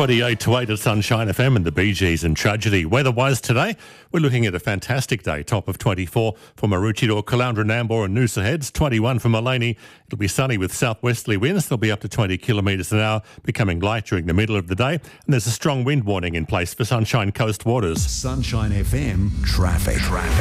28 to 8 at Sunshine FM and the Bee Gees and Tragedy. Weather-wise today, we're looking at a fantastic day. Top of 24 for Maroochydore, Caloundra, Nambour and Noosa Heads. 21 for Maleny. It'll be sunny with southwesterly winds. They'll be up to 20 kilometres an hour, becoming light during the middle of the day. And there's a strong wind warning in place for Sunshine Coast waters. Sunshine FM traffic.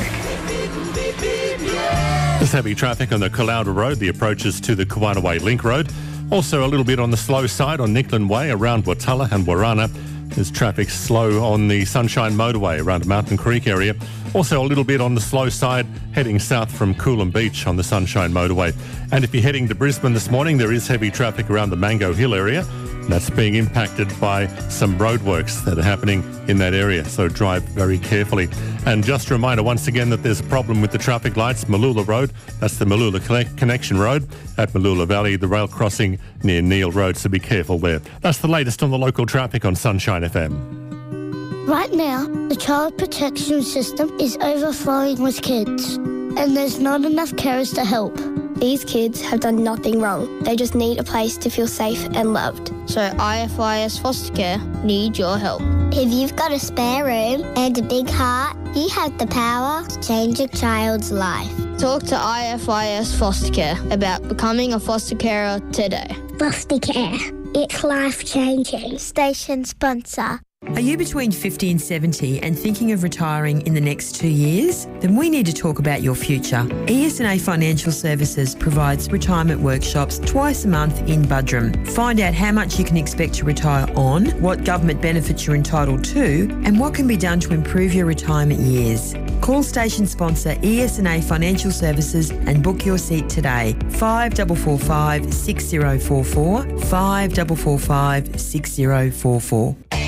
There's heavy traffic on the Caloundra Road, the approaches to the Kawanaway Link Road. Also a little bit on the slow side on Nicklin Way around Watala and Warana. There's traffic slow on the Sunshine Motorway around Mountain Creek area. Also a little bit on the slow side heading south from Coolum Beach on the Sunshine Motorway. And if you're heading to Brisbane this morning, there is heavy traffic around the Mango Hill area. That's being impacted by some roadworks that are happening in that area, so drive very carefully. And just a reminder once again that there's a problem with the traffic lights. Mooloolah Road, that's the Mooloolah Connection Road at Mooloolah Valley, the rail crossing near Neil Road, so be careful there. That's the latest on the local traffic on Sunshine FM. Right now, the child protection system is overflowing with kids, and there's not enough carers to help. These kids have done nothing wrong. They just need a place to feel safe and loved. So IFIS Foster Care need your help. If you've got a spare room and a big heart, you have the power to change a child's life. Talk to IFIS Foster Care about becoming a foster carer today. Foster care. It's life-changing. Station sponsor. Are you between 50 and 70 and thinking of retiring in the next 2 years? Then we need to talk about your future. ES&A Financial Services provides retirement workshops twice a month in Buderim. Find out how much you can expect to retire on, what government benefits you're entitled to, and what can be done to improve your retirement years. Call station sponsor ES&A Financial Services and book your seat today. 5445 6044, 5445 6044.